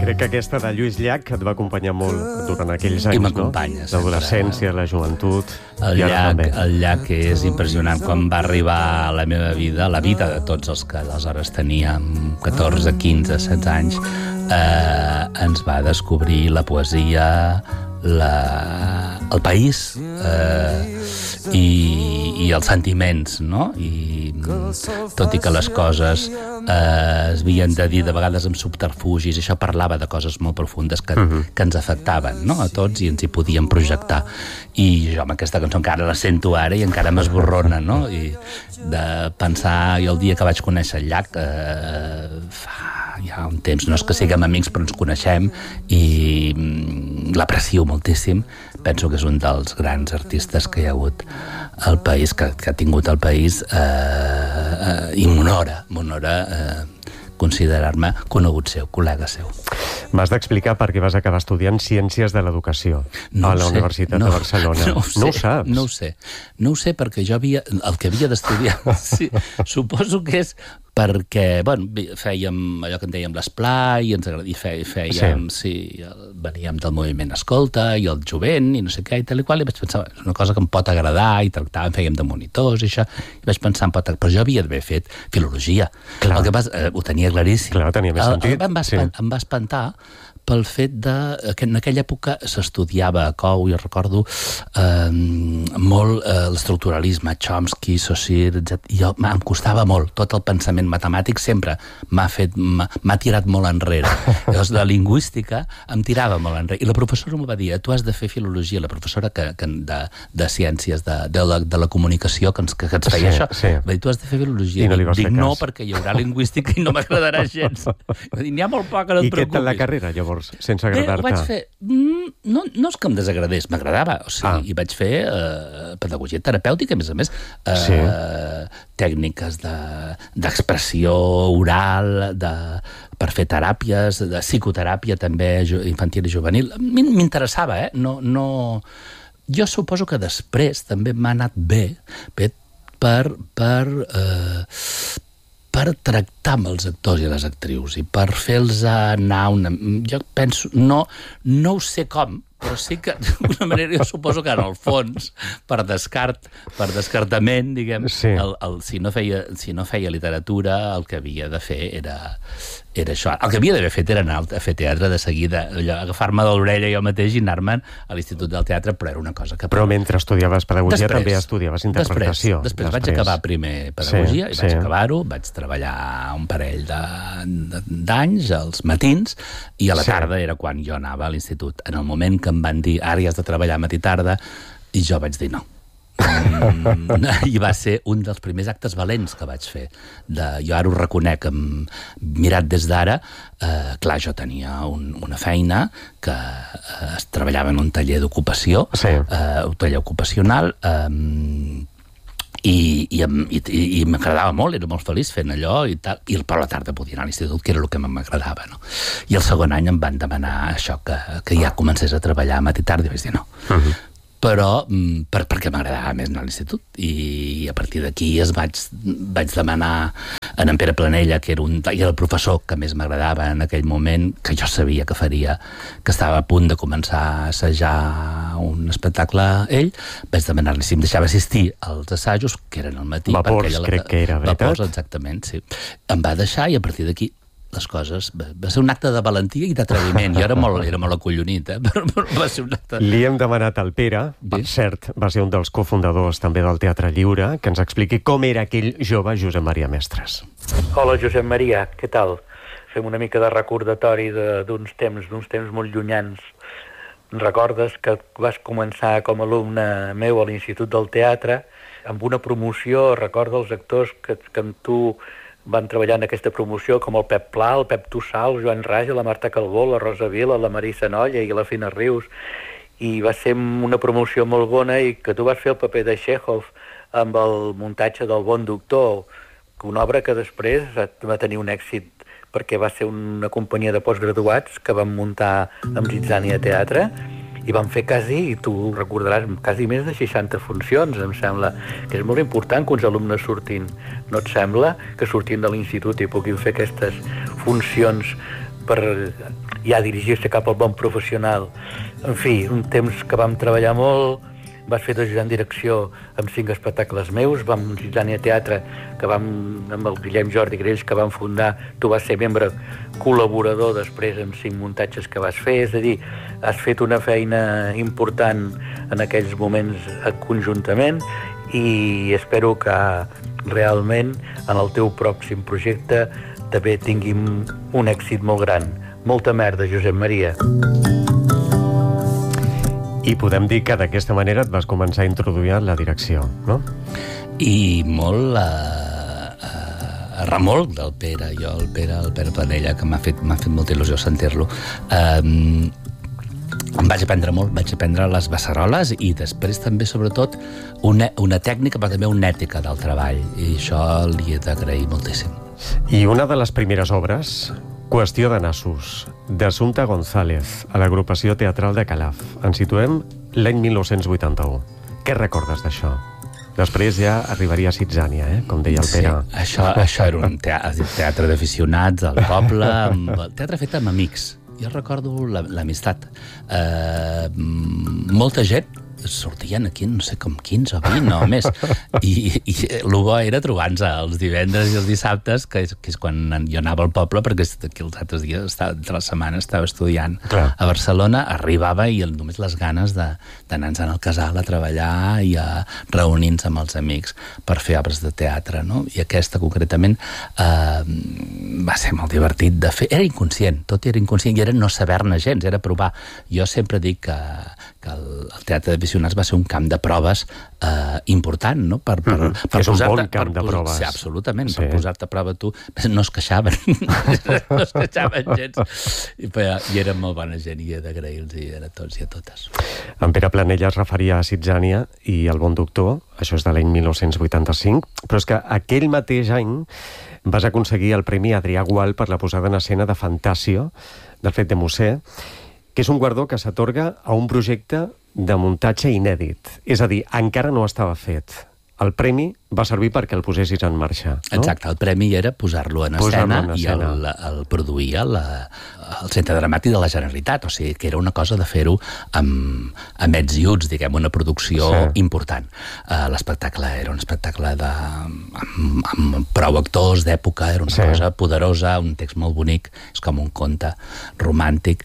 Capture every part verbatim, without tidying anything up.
Crec que aquesta de Lluís Llach et va acompanyar molt durant aquells anys, I no? m'acompanya sempre. L'adolescència, la joventut... El i ara Llach, també. el Llach és impressionant. Quan va arribar a la meva vida, la vida de tots els que aleshores teníem catorze, quinze, setze anys, eh, ens va descobrir la poesia, la, el país eh, i, i els sentiments, no? I tot i que les coses eh, es havien de dir de vegades amb subterfugis, això parlava de coses molt profundes que, uh-huh. que ens afectaven, no? A tots, i ens hi podíem projectar. I jo amb aquesta cançó encara la sento ara i encara m'esborrona, no? I de pensar, i el dia que vaig conèixer el Llach, eh, fa ja un temps, no és que siguem amics, però ens coneixem i mm, l'aprecio moltíssim. Penso que és un dels grans artistes que hi ha hagut al país, que, que ha tingut el país, eh, eh, i m'honora, m'honora eh, considerar-me conegut seu, col·lega seu. M'has d'explicar per què vas acabar estudiant Ciències de l'Educació no a la sé, Universitat no, de Barcelona. No ho, sé, no ho saps? No ho sé. No ho sé perquè jo havia... El que havia d'estudiar... Sí, suposo que és perquè, bueno, fèiem allò que en dèiem l'esplai, i ens agradaria, fè, fèiem, sí. sí, veníem del moviment Escolta, i el jovent, i no sé què, i tal i qual, i vaig pensar, és una cosa que em pot agradar, i tractàvem, fèiem de monitors, i això, i vaig pensar, em pot agradar, però jo havia d'haver fet filologia. Clar. El que vas, eh, ho tenia claríssim. Clar, tenia més sentit. El, el, em, va espan, sí. em va espantar pel fet de que en aquella època s'estudiava a Cou, i recordo eh, molt eh, l'estricturalisme, Chomsky, Saussure, etcètera. I jo, em costava molt, tot el pensament matemàtic sempre m'ha fet, m'ha tirat molt enrere. Llavors, la lingüística em tirava molt enrere. I la professora m'ho va dir, tu has de fer filologia, la professora que, que de, de ciències, de, de, la, de la comunicació, que ens, que ens feia sí, això, sí. Va dir, tu has de fer filologia. I no li vas dic, fer no, cas. perquè hi haurà lingüística i no m'agradarà gens. N'hi ha molt poc, no et I què preocupis. tal la carrera, llavors? Sense agradar-te? Bé, ho vaig fer... No, no és que em desagradés, m'agradava. O sigui, ah. i vaig fer eh, pedagogia terapèutica, a més a més, eh, sí. tècniques d'expressió de, oral, de, per fer teràpies, de psicoteràpia també, infantil i juvenil. M'interessava, eh? No, no... Jo suposo que després també m'ha anat bé, bé per... per eh, per tractar amb els actors i les actrius i per fer-los anar una... Jo penso... No, no ho sé com, però sí que, d'alguna manera, jo suposo que en el fons, per descart, per descartament, diguem, sí. el, el, si, no feia, si no feia literatura, el que havia de fer era, era això. El que havia d'haver fet era anar a fer teatre de seguida, allò, agafar-me de l'orella jo mateix i anar-me'n a l'Institut del Teatre, però era una cosa que... Però mentre estudiaves pedagogia després, també estudiaves interpretació. Després, després, després vaig acabar primer pedagogia, sí, i vaig sí. acabar-ho, vaig treballar un parell d'anys als matins, i a la sí. tarda era quan jo anava a l'Institut. En el moment que em van dir, ara ja has de treballar matí tarda, i jo vaig dir no. Mm, i va ser un dels primers actes valents que vaig fer. De, jo ara ho reconec, em, mirat des d'ara, eh, clar, jo tenia un, una feina que eh, es treballava en un taller d'ocupació, sí. eh, un taller ocupacional, eh, i, i, i, i m'agradava molt, era molt feliç fent allò i tal, i per la tarda podia anar a l'institut, que era el que m'agradava, no? I el segon any em van demanar això, que, que ja comencés a treballar a matí tarda, i vaig dir no. Uh-huh. Però per, perquè m'agradava més anar a l'institut, i a partir d'aquí es vaig, vaig demanar a en Pere Planella, que era, un, era el professor que més m'agradava en aquell moment, que jo sabia que faria, que estava a punt de començar a assajar un espectacle ell, vaig demanar-li si em deixava assistir als assajos, que eren al matí. Vapors, ella, crec que era, veritat? Vapors, exactament, sí. Em va deixar, i a partir d'aquí les coses... Va ser un acte de valentia i d'atreviment. Jo era molt, era molt acollonit, eh? Però, però va ser un acte... Li hem demanat al Pere, per cert, va ser un dels cofundadors també del Teatre Lliure, que ens expliqui com era aquell jove Josep Maria Mestres. Hola, Josep Maria, què tal? Fem una mica de recordatori d'uns temps, d'uns temps molt llunyans. Recordes que vas començar com a alumne meu a l'Institut del Teatre amb una promoció, recorda els actors que, que amb tu van treballar en aquesta promoció, com el Pep Pla, el Pep Tossal, el Joan Raja, la Marta Calbó, la Rosa Vila, la Marisa Nolla i la Fina Rius, i va ser una promoció molt bona, i que tu vas fer el paper de Chekhov amb el muntatge del Bon Doctor, una obra que després va tenir un èxit perquè va ser una companyia de postgraduats que van muntar amb Zitzània Teatre, i van fer quasi, i tu recordaràs, quasi més de seixanta funcions. Em sembla que és molt important que uns alumnes surtin. No et sembla que surtin de l'institut i puguin fer aquestes funcions per ja dirigir-se cap al bon professional. En fi, un temps que vam treballar molt, vas fer dos anys en direcció amb cinc espectacles meus, vam Zizània Teatre, que vam, amb el Guillem Jordi Grells, que vam fundar, tu vas ser membre col·laborador després amb cinc muntatges que vas fer, és a dir, has fet una feina important en aquells moments conjuntament i espero que realment en el teu pròxim projecte també tinguin un èxit molt gran. Molta merda, Josep Maria. I podem dir que d'aquesta manera et vas començar a introduir en la direcció, no? I molt a, a, a remolc del Pere. Jo, el Pere, el Pere Planella, que m'ha fet, m'ha fet molta il·lusió sentir-lo. Um, em vaig aprendre molt, vaig aprendre les beceroles i després també, sobretot, una, una tècnica, però també una ètica del treball. I això li he d'agrair moltíssim. I una de les primeres obres, Qüestió de nassos, d'Assumpta González, a l'agrupació teatral de Calaf. Ens situem l'any mil nou-cents vuitanta-u. Què recordes d'això? Després ja arribaria a Zizània, eh? Com deia el Pere. Sí, això, això era un teatre, teatre d'aficionats al poble, amb, teatre fet amb amics. Jo recordo l'amistat. Uh, molta gent sortien aquí, no sé, com quinze o vint o més, i, i el bo era trobar-nos els divendres i els dissabtes, que és, que és quan jo anava al poble, perquè aquí els altres dies estava, de la setmana estava estudiant Clar. a Barcelona, arribava i només les ganes d'anar-nos al casal a treballar i a reunir-nos amb els amics per fer obres de teatre, no? I aquesta concretament eh, va ser molt divertit de fer. Era inconscient, tot era inconscient i era no saber-ne gens, era provar. Jo sempre dic que, que el, el teatre de va ser un camp de proves eh, important, no? Per, per, mm-hmm. per és un bon camp de proves. Sí, absolutament, sí. Per posar-te a prova tu. No es queixaven, no es queixaven gens. I, I eren molt bona gent i he d'agrair-los a tots i a totes. En Pere Planella es referia a Zizània i el Bon Doctor, això és de l'any mil nou-cents vuitanta-cinc, però és que aquell mateix any vas aconseguir el Premi Adrià Gual per la posada en escena de Fantasio, del Fet de Musser, que és un guardó que s'atorga a un projecte de muntatge inèdit. És a dir, encara no estava fet. El premi va servir perquè el posessis en marxa, no? Exacte, el premi era posar-lo en escena, en escena. i el, el produïa la, el Centre Dramàtic de la Generalitat, o sigui que era una cosa de fer-ho amb, amb ets i uts, diguem, una producció sí. important. Uh, l'espectacle era un espectacle de, amb, amb prou actors d'època, era una sí. cosa poderosa, un text molt bonic, és com un conte romàntic.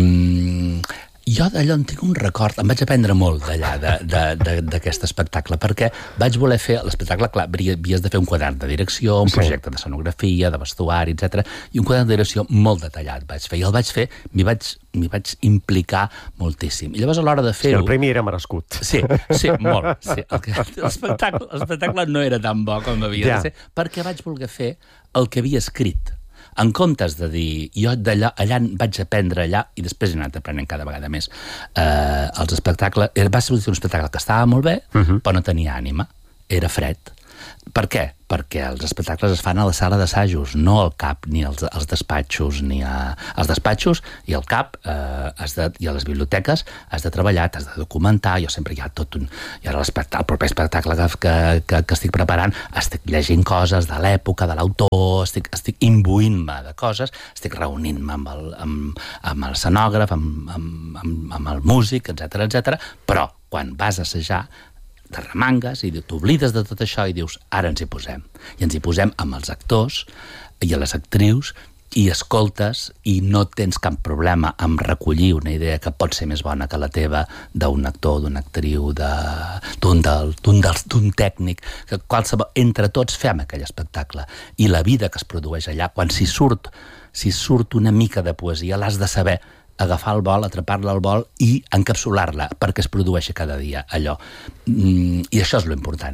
Mm, Jo d'allò en tinc un record, em vaig aprendre molt d'allà, d'aquest espectacle, perquè vaig voler fer l'espectacle, clar, havies de fer un quadern de direcció, un sí. projecte d'escenografia, de vestuari, etcètera, i un quadern de direcció molt detallat vaig fer, i el vaig fer, m'hi vaig, m'hi vaig implicar moltíssim. I llavors a l'hora de fer-ho... Sí, el premi era merescut. Sí, sí, molt. Sí. L'espectacle no era tan bo com havia ja. de ser, perquè vaig voler fer el que havia escrit. En comptes de dir, jo d'allà, allà vaig aprendre allà, i després he anat aprenent cada vegada més, eh, els espectacles, va ser un espectacle que estava molt bé, uh-huh. però no tenia ànima, era fred. Per què? Perquè els espectacles es fan a la sala d'assajos, no al cap, ni als, als despatxos, ni a, als despatxos i al cap, eh, has de, i a les biblioteques has de treballar, t'has de documentar, jo sempre hi ha tot un... I ara el proper espectacle que, que, que estic preparant, estic llegint coses de l'època, de l'autor, estic, estic imbuint-me de coses, estic reunint-me amb el, amb, amb el escenògraf, amb, amb, amb, amb el músic, etcètera, etcètera, però quan vas a assajar de remangues i t'oblides de tot això i dius, ara ens hi posem. I ens hi posem amb els actors i a les actrius i escoltes i no tens cap problema amb recollir una idea que pot ser més bona que la teva d'un actor, d'una actriu, d'un d'un tècnic, que qualsevol, entre tots fem aquell espectacle. I la vida que es produeix allà, quan s'hi surt, si surt una mica de poesia, l'has de saber agafar el vol, atrapar-la al vol i encapsular-la perquè es produeixi cada dia allò. Mm, I això és l'important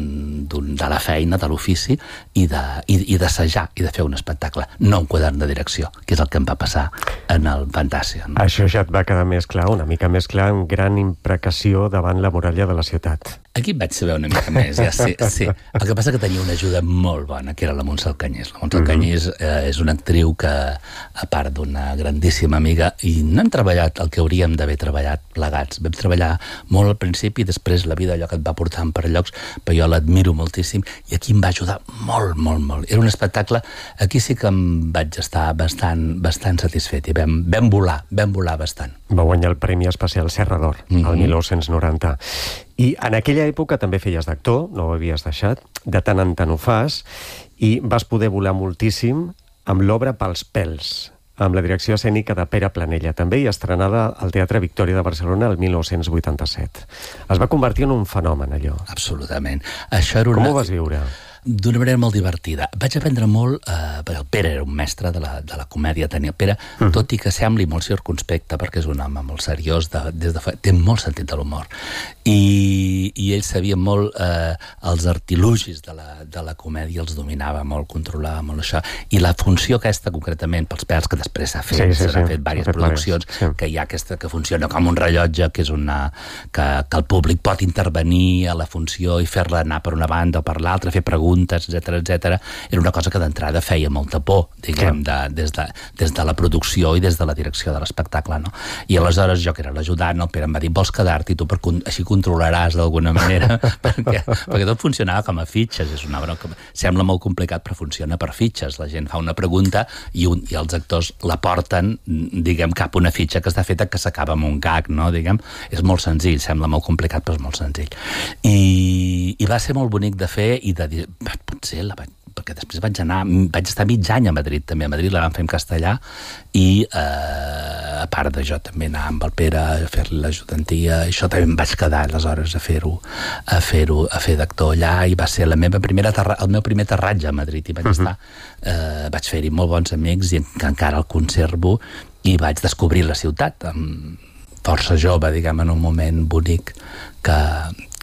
de la feina, de l'ofici i d'assajar i de fer un espectacle, no un quadern de direcció, que és el que em va passar en el Fantasio. No? Això ja et va quedar més clar, una mica més clar, amb gran imprecació davant la muralla de la ciutat. Aquí vaig saber una mica més, ja sí, sí. El que passa que tenia una ajuda molt bona, que era la Montsal Canyís. La Montsal Canyís eh, és una actriu que, a part d'una grandíssima amiga, i no hem treballat el que hauríem d'haver treballat plegats. Vam treballar molt al principi, després la vida allò que et va portant per llocs, però jo l'admiro moltíssim, i aquí em va ajudar molt, molt, molt. Era un espectacle, aquí sí que em vaig estar bastant, bastant satisfet, i vam, vam volar, vam volar bastant. Va guanyar el Premi Especial Serra d'Or, mm-hmm. el mil nou-cents noranta. I en aquella època també feies d'actor, no ho havies deixat, de tant en tant ho fas, i vas poder volar moltíssim amb l'obra Pels pèls, amb la direcció escènica de Pere Planella, també, i estrenada al Teatre Victòria de Barcelona el mil nou-cents vuitanta-set. Es va convertir en un fenomen, allò. Absolutament. Això era una... Com ho vas viure? D'una manera molt divertida. Vaig aprendre molt, eh, perquè el Pere era un mestre de la, de la comèdia, tenia Pere, uh-huh. tot i que sembli molt circunspecte, perquè és un home molt seriós, de, des de fa, té molt sentit de l'humor. I, I ell sabia molt eh, els artilugis de la, de la comèdia, els dominava molt, controlava molt això. I la funció aquesta, concretament, pels pèls, que després s'ha fet, s'ha sí, sí, sí. fet diverses produccions, sí. que hi ha aquesta que funciona com un rellotge, que és una... que, que el públic pot intervenir a la funció i fer-la anar per una banda o per l'altra, fer preguntes, etcètera, etcètera, era una cosa que d'entrada feia molta por, diguem, de, des, de, des de la producció i des de la direcció de l'espectacle, no? I aleshores jo, que era l'ajudant, el Pere em va dir, vols quedar-t'hi tu, per, així controlaràs d'alguna manera, perquè, perquè tot funcionava com a fitxes, és una obra que sembla molt complicat, però funciona per fitxes, la gent fa una pregunta i, un, i els actors la porten, diguem, cap a una fitxa que està feta que s'acaba amb un gag, no? Diguem, és molt senzill, sembla molt complicat, però és molt senzill. I, i va ser molt bonic de fer i de dir, potser la vaig, perquè després vaig anar, vaig estar mig any a Madrid, també a Madrid la vam fer en castellà, i eh, a part d'això també anar amb el Pere a fer-li l'ajudantia, això també em vaig quedar aleshores a fer-ho, a fer-ho, a fer d'actor allà, i va ser la meva primera terra, el meu primer aterratge a Madrid, i vaig uh-huh. estar, eh, vaig fer-hi molt bons amics, i que encara el conservo, i vaig descobrir la ciutat, amb força jove, diguem, en un moment bonic, que